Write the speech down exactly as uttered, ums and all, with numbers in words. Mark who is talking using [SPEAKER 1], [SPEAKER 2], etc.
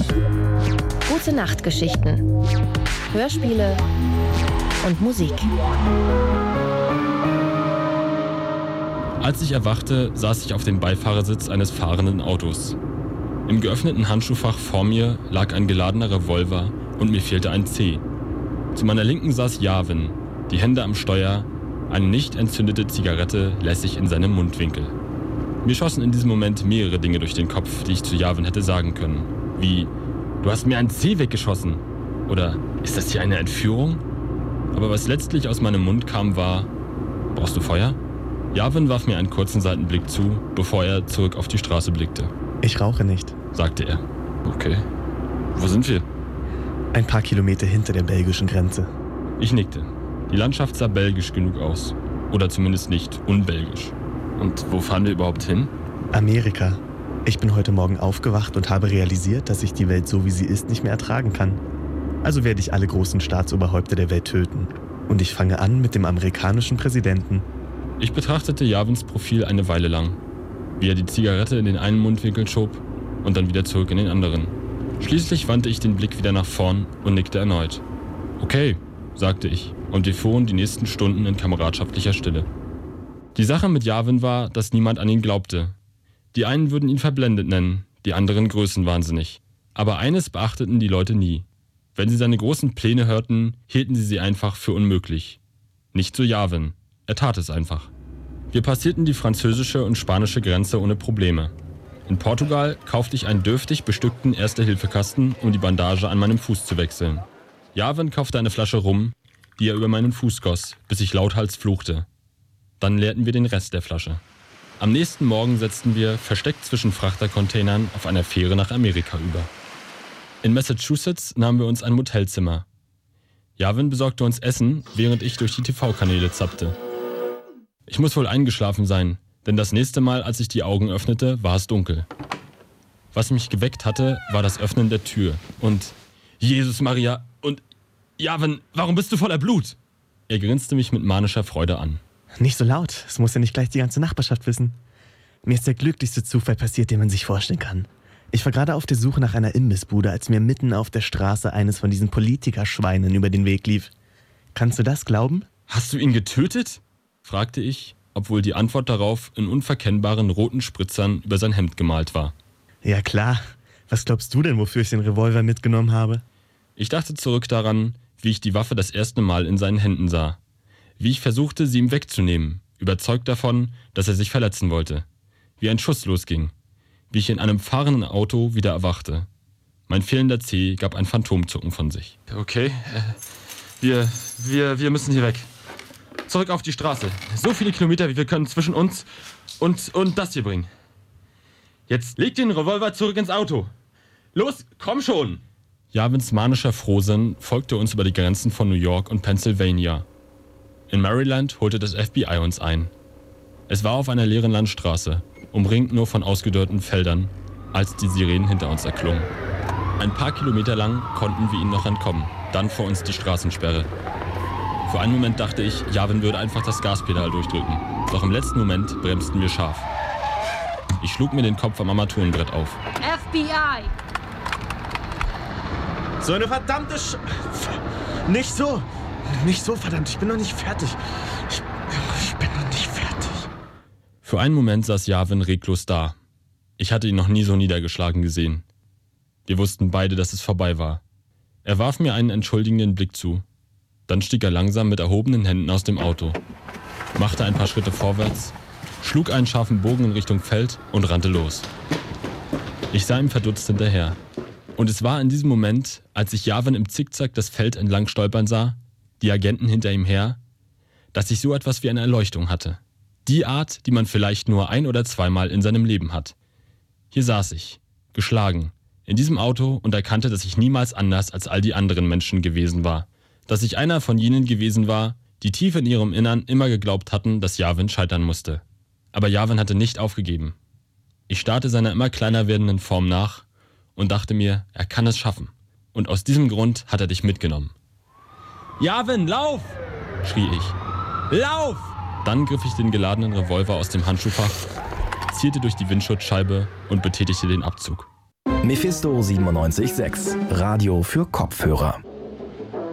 [SPEAKER 1] Gute Nachtgeschichten, Hörspiele und Musik.
[SPEAKER 2] Als ich erwachte, saß ich auf dem Beifahrersitz eines fahrenden Autos. Im geöffneten Handschuhfach vor mir lag ein geladener Revolver und mir fehlte ein Zeh. Zu meiner Linken saß Javin, die Hände am Steuer, eine nicht entzündete Zigarette lässig in seinem Mundwinkel. Mir schossen in diesem Moment mehrere Dinge durch den Kopf, die ich zu Javin hätte sagen können. Wie, du hast mir ein Zeh weggeschossen. Oder, ist das hier eine Entführung? Aber was letztlich aus meinem Mund kam, war, brauchst du Feuer? Javin warf mir einen kurzen Seitenblick zu, bevor er zurück auf die Straße blickte.
[SPEAKER 3] Ich rauche nicht,
[SPEAKER 2] sagte er. Okay. Wo sind wir?
[SPEAKER 3] Ein paar Kilometer hinter der belgischen Grenze.
[SPEAKER 2] Ich nickte. Die Landschaft sah belgisch genug aus. Oder zumindest nicht unbelgisch. Und wo fahren wir überhaupt hin?
[SPEAKER 3] Amerika. Ich bin heute Morgen aufgewacht und habe realisiert, dass ich die Welt so wie sie ist nicht mehr ertragen kann. Also werde ich alle großen Staatsoberhäupter der Welt töten. Und ich fange an mit dem amerikanischen Präsidenten.
[SPEAKER 2] Ich betrachtete Javins Profil eine Weile lang, wie er die Zigarette in den einen Mundwinkel schob und dann wieder zurück in den anderen. Schließlich wandte ich den Blick wieder nach vorn und nickte erneut. Okay, sagte ich, und wir fuhren die nächsten Stunden in kameradschaftlicher Stille. Die Sache mit Javin war, dass niemand an ihn glaubte. Die einen würden ihn verblendet nennen, die anderen größenwahnsinnig. Aber eines beachteten die Leute nie. Wenn sie seine großen Pläne hörten, hielten sie sie einfach für unmöglich. Nicht so Javin. Er tat es einfach. Wir passierten die französische und spanische Grenze ohne Probleme. In Portugal kaufte ich einen dürftig bestückten Erste-Hilfe-Kasten, um die Bandage an meinem Fuß zu wechseln. Javin kaufte eine Flasche Rum, die er über meinen Fuß goss, bis ich lauthals fluchte. Dann leerten wir den Rest der Flasche. Am nächsten Morgen setzten wir, versteckt zwischen Frachtercontainern, auf einer Fähre nach Amerika über. In Massachusetts nahmen wir uns ein Motelzimmer. Javin besorgte uns Essen, während ich durch die T V-Kanäle zappte. Ich muss wohl eingeschlafen sein, denn das nächste Mal, als ich die Augen öffnete, war es dunkel. Was mich geweckt hatte, war das Öffnen der Tür. Und Jesus Maria und Javin, warum bist du voller Blut? Er grinste mich mit manischer Freude an.
[SPEAKER 3] Nicht so laut, es muss ja nicht gleich die ganze Nachbarschaft wissen. Mir ist der glücklichste Zufall passiert, den man sich vorstellen kann. Ich war gerade auf der Suche nach einer Imbissbude, als mir mitten auf der Straße eines von diesen Politikerschweinen über den Weg lief. Kannst du das glauben?
[SPEAKER 2] Hast du ihn getötet? Fragte ich, obwohl die Antwort darauf in unverkennbaren roten Spritzern über sein Hemd gemalt war.
[SPEAKER 3] Ja klar. Was glaubst du denn, wofür ich den Revolver mitgenommen habe?
[SPEAKER 2] Ich dachte zurück daran, wie ich die Waffe das erste Mal in seinen Händen sah. Wie ich versuchte, sie ihm wegzunehmen, überzeugt davon, dass er sich verletzen wollte. Wie ein Schuss losging. Wie ich in einem fahrenden Auto wieder erwachte. Mein fehlender Zeh gab ein Phantomzucken von sich. Okay, äh, wir, wir, wir müssen hier weg. Zurück auf die Straße. So viele Kilometer, wie wir können zwischen uns und, und das hier bringen. Jetzt leg den Revolver zurück ins Auto. Los, komm schon! Javins manischer Frohsinn folgte uns über die Grenzen von New York und Pennsylvania. In Maryland holte das F B I uns ein. Es war auf einer leeren Landstraße, umringt nur von ausgedörrten Feldern, als die Sirenen hinter uns erklungen. Ein paar Kilometer lang konnten wir ihnen noch entkommen, dann vor uns die Straßensperre. Für einen Moment dachte ich, Javin würde einfach das Gaspedal durchdrücken. Doch im letzten Moment bremsten wir scharf. Ich schlug mir den Kopf am Armaturenbrett auf.
[SPEAKER 4] F B I!
[SPEAKER 3] So eine verdammte Sch... Nicht so! Nicht so, verdammt, ich bin noch nicht fertig. Ich, ich bin noch nicht fertig.
[SPEAKER 2] Für einen Moment saß Javin reglos da. Ich hatte ihn noch nie so niedergeschlagen gesehen. Wir wussten beide, dass es vorbei war. Er warf mir einen entschuldigenden Blick zu. Dann stieg er langsam mit erhobenen Händen aus dem Auto, machte ein paar Schritte vorwärts, schlug einen scharfen Bogen in Richtung Feld und rannte los. Ich sah ihm verdutzt hinterher. Und es war in diesem Moment, als ich Javin im Zickzack das Feld entlang stolpern sah, die Agenten hinter ihm her, dass ich so etwas wie eine Erleuchtung hatte. Die Art, die man vielleicht nur ein- oder zweimal in seinem Leben hat. Hier saß ich, geschlagen, in diesem Auto und erkannte, dass ich niemals anders als all die anderen Menschen gewesen war. Dass ich einer von jenen gewesen war, die tief in ihrem Innern immer geglaubt hatten, dass Javin scheitern musste. Aber Javin hatte nicht aufgegeben. Ich starrte seiner immer kleiner werdenden Form nach und dachte mir, er kann es schaffen. Und aus diesem Grund hat er dich mitgenommen. Javin, lauf! Schrie ich. Lauf! Dann griff ich den geladenen Revolver aus dem Handschuhfach, zielte durch die Windschutzscheibe und betätigte den Abzug.
[SPEAKER 4] Mephisto siebenundneunzig Komma sechs, Radio für Kopfhörer.